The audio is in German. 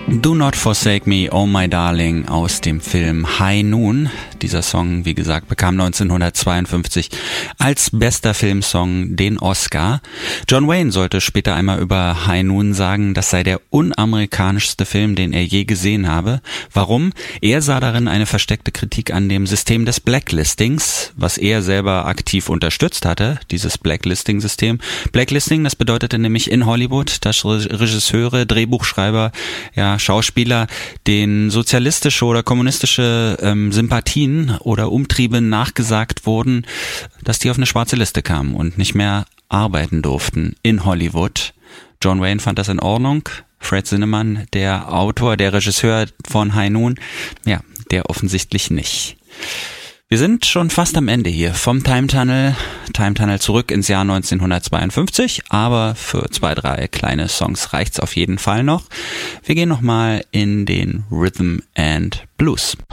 Do Not Forsake Me, Oh My Darling aus dem Film High Noon. Dieser Song, wie gesagt, bekam 1952 als bester Filmsong den Oscar. John Wayne sollte später einmal über High Noon sagen, das sei der unamerikanischste Film, den er je gesehen habe. Warum? Er sah darin eine versteckte Kritik an dem System des Blacklistings, was er selber aktiv unterstützt hatte, dieses Blacklisting-System. Blacklisting, das bedeutete nämlich in Hollywood, dass Regisseure, Drehbuchschreiber, Schauspieler, denen sozialistische oder kommunistische Sympathien oder Umtriebe nachgesagt wurden, dass die auf eine schwarze Liste kamen und nicht mehr arbeiten durften in Hollywood. John Wayne fand das in Ordnung. Fred Zinnemann, der Autor, der Regisseur von High Noon, der offensichtlich nicht. Wir sind schon fast am Ende hier vom Time Tunnel zurück ins Jahr 1952, aber für 2, 3 kleine Songs reicht's auf jeden Fall noch. Wir gehen nochmal in den Rhythm and Blues.